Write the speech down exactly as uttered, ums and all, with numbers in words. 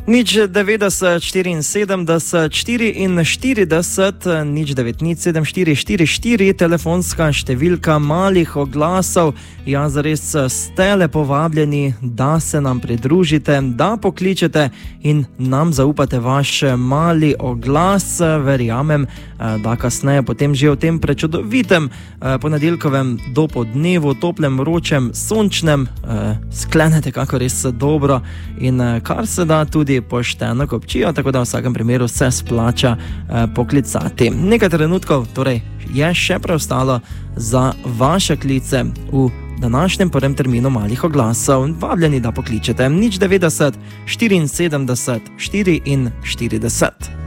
Nič devetdeset, štiriinsedemdeset, štiriinštirideset, nič devet nič sedem štiri štiri štiri, telefonska številka malih oglasov. Ja, zares ste lepo vabljeni, da se nam pridružite, da pokličete in nam zaupate vaš mali oglas. Verjamem, da kasneje potem že v tem prečudovitem ponedeljkovem dopodnevu, toplem, vročem, sončnem, sklenete kako res dobro in kar se da tudi pošteno kopčijo, tako da v vsakem primeru se splača eh, poklicati. Nekaj trenutkov torej je še preostalo za vaše klice v današnjem prvem terminu malih oglasov. Vabljeni, da pokličete nič devetdeset, štiriinsedemdeset, štiriinštirideset.